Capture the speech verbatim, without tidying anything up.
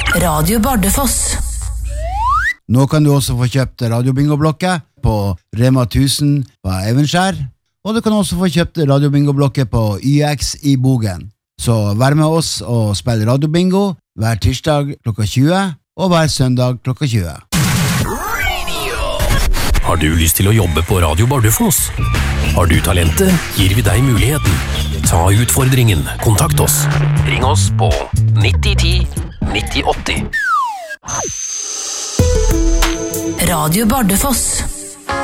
Radio Bardufoss. Nå kan du også få kjøpt radiobingo-blokket på Rema tusen på Evenskjær, og du kan også få kjøpt radiobingo-blokket på Y X i Bogen. Så vær med oss og spill radiobingo hver tirsdag klokka tjue og hver søndag klokka tjue. Har du lyst til å jobbe på Radio Bardufoss? Har du talentet, gir vi deg muligheten. Ta utfordringen, kontakt oss. Ring oss på nitti ti nitti åtti. Radio Bardufoss.